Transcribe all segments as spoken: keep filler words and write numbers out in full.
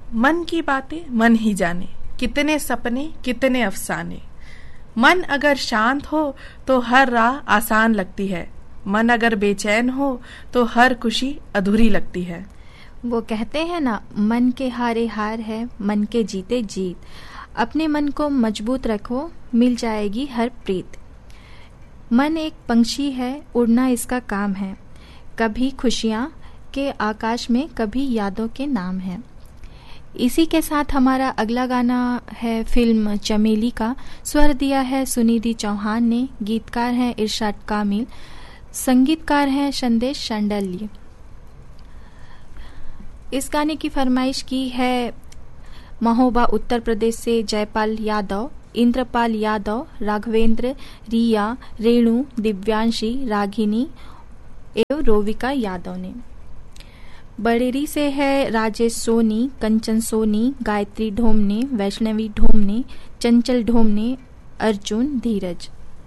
मन की बातें मन ही जाने, कितने सपने कितने अफसाने। मन अगर शांत हो तो हर राह आसान लगती है, मन अगर बेचैन हो तो हर खुशी अधूरी लगती है। वो कहते हैं ना, मन के हारे हार है, मन के जीते जीत। अपने मन को मजबूत रखो, मिल जाएगी हर प्रीत। मन एक पंछी है, उड़ना इसका काम है, कभी खुशियाँ के आकाश में, कभी यादों के नाम है। इसी के साथ हमारा अगला गाना है फिल्म चमेली का। स्वर दिया है सुनिधि चौहान ने, गीतकार हैं इरशाद कामिल, संगीतकार हैं संदेश शांडिल्य। इस गाने की फरमाइश की है महोबा उत्तर प्रदेश से जयपाल यादव, इंद्रपाल यादव, राघवेंद्र, रिया, रेणु, दिव्यांशी, रागिनी एवं रोविका यादव ने। बड़ेरी से है राजेश सोनी, कंचन सोनी, गायत्री ढोमने, वैष्णवी ढोमने, चंचल ढोमने, अर्जुन, धीरज।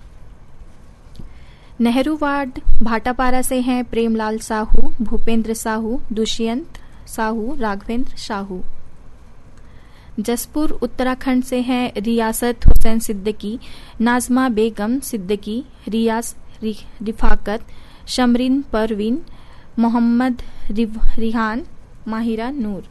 नेहरू वार्ड भाटापारा से हैं प्रेमलाल साहू, भूपेंद्र साहू, दुष्यंत साहू, राघवेंद्र साहू। जसपुर उत्तराखंड से हैं रियासत हुसैन सिद्दीकी, नाजमा बेगम सिद्दीकी, रियाज रिफाकत, शमरीन परवीन, मोहम्मद रिहान, माहिरा नूर।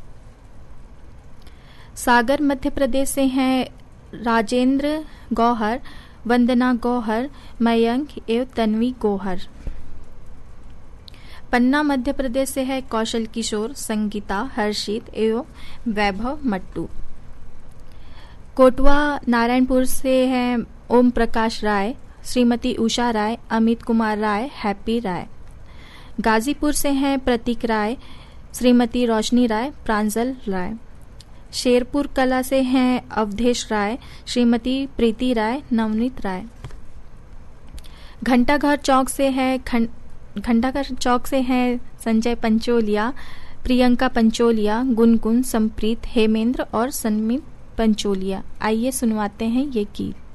सागर मध्य प्रदेश से हैं राजेंद्र गौहर, वंदना गौहर, मयंक एवं तन्वी गौहर। पन्ना मध्य प्रदेश से है कौशल किशोर, संगीता, हर्षित एवं वैभव मट्टू। कोटवा नारायणपुर से हैं ओम प्रकाश राय, श्रीमती उषा राय, अमित कुमार राय, हैप्पी राय। गाजीपुर से हैं प्रतीक राय, श्रीमती रोशनी राय, प्रांजल राय। शेरपुर कला से हैं अवधेश राय, श्रीमती प्रीति राय, नवनीत राय। घंटाघर चौक से है घंटाघर चौक से हैं संजय पंचोलिया, प्रियंका पंचोलिया, गुनगुन, संप्रीत, हेमेंद्र और सन्मित पंचोलिया। आइए सुनवाते हैं ये गीत।